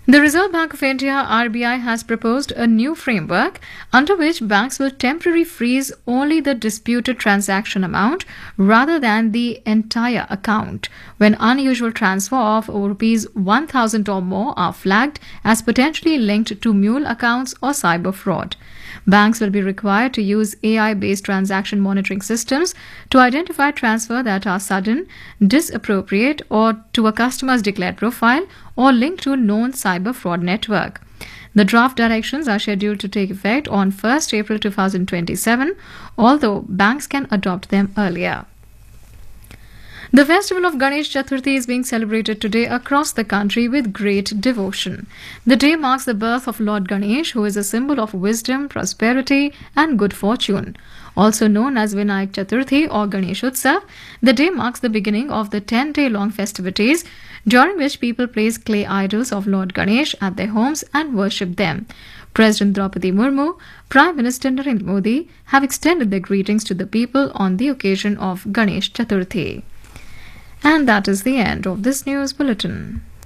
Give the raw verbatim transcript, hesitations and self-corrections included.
The Reserve Bank of India R B I has proposed a new framework under which banks will temporarily freeze only the disputed transaction amount rather than the entire account when unusual transfer of rupees one thousand or more are flagged as potentially linked to mule accounts or cyber fraud. Banks will be required to use A I-based transaction monitoring systems to identify transfers that are sudden, disappropriate, or to a customer's declared profile or linked to a known cyber fraud network. The draft directions are scheduled to take effect on first April two thousand twenty-seven, although banks can adopt them earlier. The festival of Ganesh Chaturthi is being celebrated today across the country with great devotion. The day marks the birth of Lord Ganesh, who is a symbol of wisdom, prosperity, and good fortune. Also known as Vinayak Chaturthi or Ganesh Utsav, the day marks the beginning of the ten-day-long festivities, during which people place clay idols of Lord Ganesh at their homes and worship them. President Draupadi Murmu, Prime Minister Narendra Modi have extended their greetings to the people on the occasion of Ganesh Chaturthi. And that is the end of this news bulletin.